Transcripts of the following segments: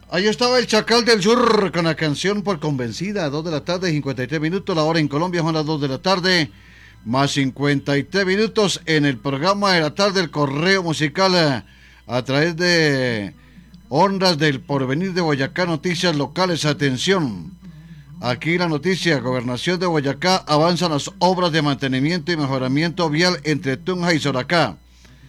Ahí estaba el Chacal del Sur con la canción Por Convencida, 2 de la tarde, 53 minutos, la hora en Colombia son las 2 de la tarde, más 53 minutos en el programa de la tarde, el correo musical a través de Ondas del Porvenir de Boyacá, noticias locales, atención. Aquí la noticia, Gobernación de Boyacá, avanzan las obras de mantenimiento y mejoramiento vial entre Tunja y Soracá.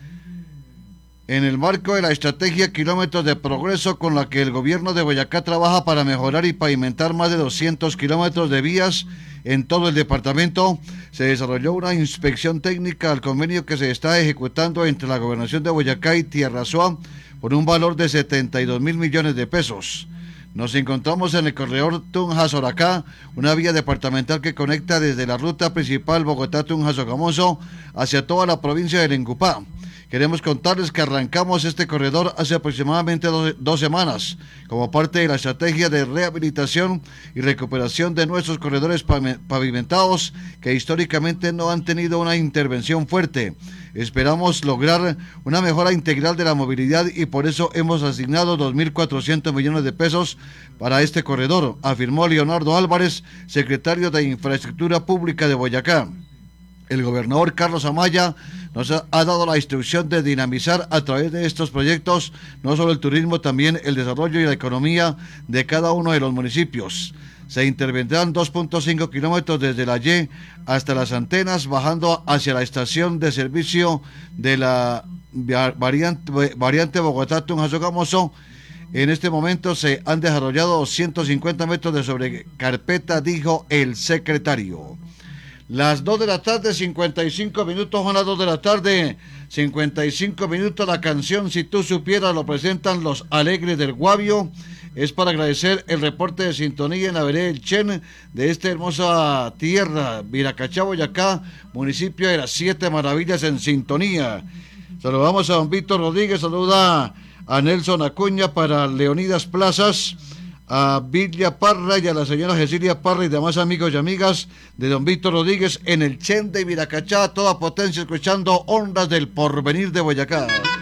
En el marco de la estrategia Kilómetros de Progreso, con la que el gobierno de Boyacá trabaja para mejorar y pavimentar más de 200 kilómetros de vías en todo el departamento, se desarrolló una inspección técnica al convenio que se está ejecutando entre la Gobernación de Boyacá y Tierra Suá por un valor de 72 mil millones de pesos. Nos encontramos en el corredor Tunja-Soracá, una vía departamental que conecta desde la ruta principal Bogotá-Tunja-Sogamoso hacia toda la provincia del Encupá. Queremos contarles que arrancamos este corredor hace aproximadamente 2 semanas, como parte de la estrategia de rehabilitación y recuperación de nuestros corredores pavimentados que históricamente no han tenido una intervención fuerte. Esperamos lograr una mejora integral de la movilidad y por eso hemos asignado 2.400 millones de pesos para este corredor, afirmó Leonardo Álvarez, secretario de Infraestructura Pública de Boyacá. El gobernador Carlos Amaya nos ha dado la instrucción de dinamizar a través de estos proyectos no solo el turismo, también el desarrollo y la economía de cada uno de los municipios. Se intervendrán 2.5 kilómetros desde la Y hasta las antenas, bajando hacia la estación de servicio de la variante Bogotá-Tunja-Sogamoso. En este momento se han desarrollado 250 metros de sobrecarpeta, dijo el secretario. Las 2 de la tarde, 55 minutos, son las 2 de la tarde, 55 minutos, la canción Si Tú Supieras lo presentan los Alegres del Guavio. Es para agradecer el reporte de sintonía en la vereda del Chen de esta hermosa tierra, Viracachá, Boyacá, municipio de las 7 maravillas en sintonía. Saludamos a don Víctor Rodríguez, saluda a Nelson Acuña, para Leonidas Plazas, a Villa Parra y a la señora Cecilia Parra y demás amigos y amigas de don Víctor Rodríguez en el Chen de Viracachá, a toda potencia, escuchando Ondas del Porvenir de Boyacá.